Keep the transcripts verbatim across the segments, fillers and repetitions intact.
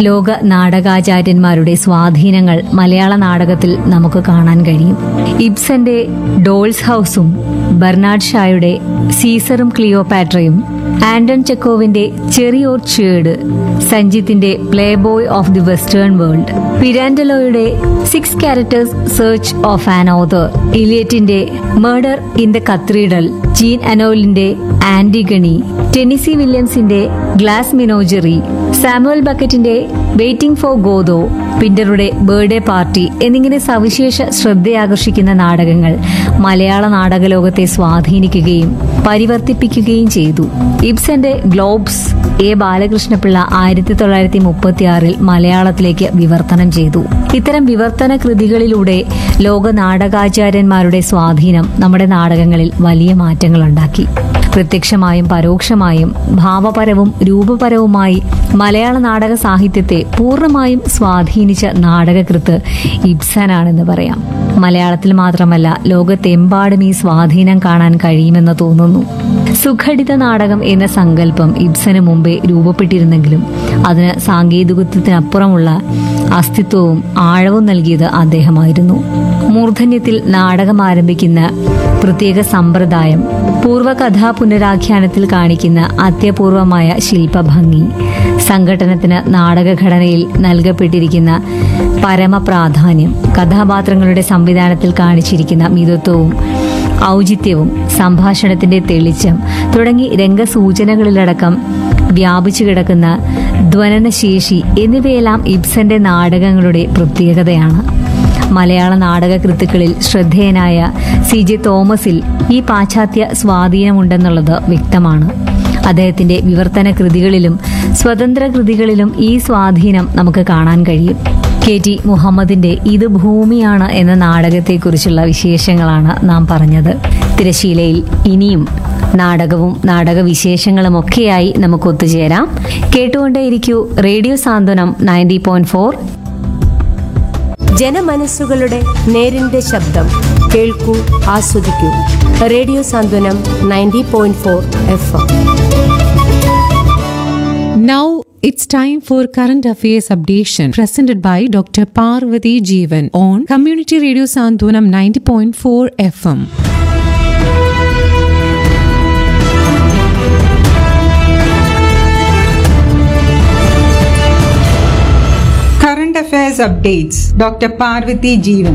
ലോക നാടകാചാര്യന്മാരുടെ സ്വാധീനങ്ങൾ മലയാള നാടകത്തിൽ നമുക്ക് കാണാൻ കഴിയും. ഇബ്സന്റെ ഡോൾസ് ഹൌസും ബെർണാഡ് ഷായുടെ സീസറും ക്ലിയോപാട്രയും, Anton ചെക്കോവിന്റെ cherry ഓർച്ചേർഡ്, സഞ്ജിത്തിന്റെ play boy of the western world, പിരാൻഡലോയുടെ six characters search of an author, ഇലിയറ്റിന്റെ murder in the cathedral, gene അനോലിന്റെ Antigone, Tennessee വില്യംസിന്റെ glass മിനോജറി, Samuel ബക്കറ്റിന്റെ waiting for Godot, പിന്ററുടെ birthday party എന്നിങ്ങനെ സവിശേഷ ശ്രദ്ധയാകർഷിക്കുന്ന നാടകങ്ങൾ മലയാള നാടകലോകത്തെ സ്വാധീനിക്കുകയും പരിവർത്തിപ്പിക്കുകയും ചെയ്തു. ഇബ്സന്റെ ഗ്ലോബ്സ് എ ബാലകൃഷ്ണപിള്ള ആയിരത്തി തൊള്ളായിരത്തി മുപ്പത്തിയാറിൽ മലയാളത്തിലേക്ക് വിവർത്തനം ചെയ്തു. ഇത്തരം വിവർത്തന കൃതികളിലൂടെ ലോക നാടകാചാര്യന്മാരുടെ സ്വാധീനം നമ്മുടെ നാടകങ്ങളിൽ വലിയ മാറ്റങ്ങളുണ്ടാക്കി. പ്രത്യക്ഷമായും പരോക്ഷമായും ഭാവപരവും രൂപപരവുമായി മലയാള നാടക സാഹിത്യത്തെ പൂർണ്ണമായും സ്വാധീനിച്ച നാടകകൃത്ത് ഇബ്സനാണെന്ന് പറയാം. മലയാളത്തിൽ മാത്രമല്ല ലോകത്തെമ്പാടും ഈ സ്വാധീനം കാണാൻ കഴിയുമെന്ന് തോന്നുന്നു. സുഘടിത നാടകം എന്ന സങ്കല്പം ഇബ്സന് മുമ്പേ രൂപപ്പെട്ടിരുന്നെങ്കിലും അതിന് സാങ്കേതികത്വത്തിനപ്പുറമുള്ള അസ്തിത്വവും ആഴവും നൽകിയത് അദ്ദേഹമായിരുന്നു. മൂർധന്യത്തിൽ നാടകം ആരംഭിക്കുന്ന പ്രത്യേക സമ്പ്രദായം, പൂർവ്വകഥാ പുനരാഖ്യാനത്തിൽ കാണിക്കുന്ന അത്യപൂർവമായ ശില്പഭംഗി, സംഘടനത്തിന് നാടകഘടനയിൽ നൽകപ്പെട്ടിരിക്കുന്ന പരമപ്രാധാന്യം, കഥാപാത്രങ്ങളുടെ സംവിധാനത്തിൽ കാണിച്ചിരിക്കുന്ന മിതത്വവും ഔചിത്യവും, സംഭാഷണത്തിന്റെ തെളിച്ചം തുടങ്ങി രംഗസൂചനകളിലടക്കം വ്യാപിച്ചു കിടക്കുന്ന ധ്വനനശേഷി എന്നിവയെല്ലാം ഇബ്സന്റെ നാടകങ്ങളുടെ പ്രത്യേകതയാണ്. മലയാള നാടകകൃത്തുക്കളിൽ ശ്രദ്ധേയനായ സി ജെ തോമസിൽ ഈ പാശ്ചാത്യ സ്വാധീനമുണ്ടെന്നുള്ളത് വ്യക്തമാണ്. അദ്ദേഹത്തിന്റെ വിവർത്തന കൃതികളിലും സ്വതന്ത്ര കൃതികളിലും ഈ സ്വാധീനം നമുക്ക് കാണാൻ കഴിയും. കെ ടി മുഹമ്മദിന്റെ ഇത് ഭൂമിയാണ് എന്ന നാടകത്തെക്കുറിച്ചുള്ള വിശേഷങ്ങളാണ് നാം പറഞ്ഞത്. തിരശീലയിൽ ഇനിയും നാടകവും നാടകവിശേഷങ്ങളും ഒക്കെയായി നമുക്ക് ഒത്തുചേരാം. കേട്ടുകൊണ്ടേയിരിക്കൂ റേഡിയോ സാന്ത്വനം നയൻറ്റി പോയിന്റ് ഫോർ. ജനമനസ്സുകളുടെ നേരിന്റെ ശബ്ദം കേൾക്കൂ, ആസ്വദിക്കൂ. Radio Santhwanam ninety point four F M. Now it's time for current affairs updation presented by Doctor Parvati Jeevan on Community Radio Santwanam ninety point four F M. Current Affairs Updates. Doctor Parvati Jeevan.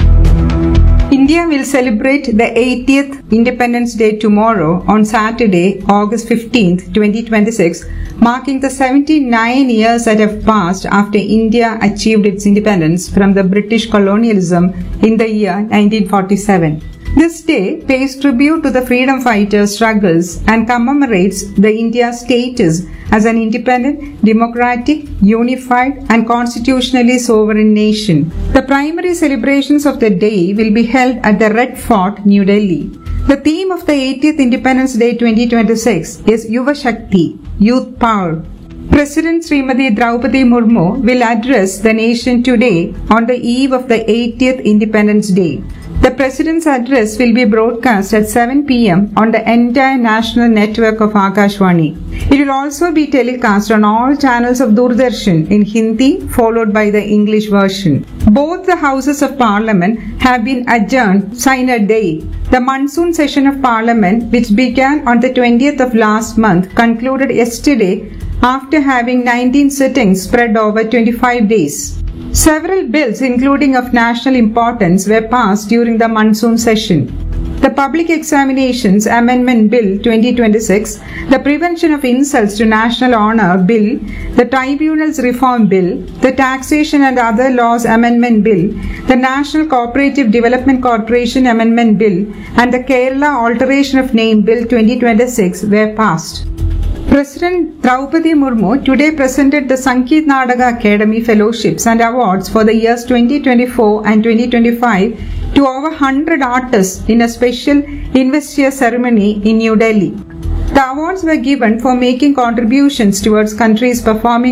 India will celebrate the eightieth Independence Day tomorrow on Saturday, August fifteenth, twenty twenty-six, marking the seventy-nine years that have passed after India achieved its independence from the British colonialism in the year nineteen forty-seven. This day pays tribute to the freedom fighters' struggles and commemorates the India's status as an independent, democratic, unified and constitutionally sovereign nation. The primary celebrations of the day will be held at the Red Fort, New Delhi. The theme of the eightieth Independence Day twenty twenty-six is Yuva Shakti, Youth Power. President Srimati Draupadi Murmu will address the nation today on the eve of the eightieth Independence Day. The President's address will be broadcast at seven p m on the entire national network of Akashvani. It will also be telecast on all channels of Doordarshan in Hindi, followed by the English version. Both the Houses of Parliament have been adjourned sine die. The monsoon session of Parliament, which began on the twentieth of last month, concluded yesterday after having nineteen sittings spread over twenty-five days. Several bills, including of national importance, were passed during the monsoon session. The Public Examinations Amendment Bill twenty twenty-six, the Prevention of Insults to National Honour Bill, the Tribunals Reform Bill, the Taxation and Other Laws Amendment Bill, the National Cooperative Development Corporation Amendment Bill, and the Kerala Alteration of Name Bill twenty twenty-six were passed. President Draupadi Murmu today presented the Sangeet Nadaga Academy Fellowships and Awards for the years twenty twenty-four and twenty twenty-five to over one hundred artists in a special investiture ceremony in New Delhi. The awards were given for making contributions towards country's performing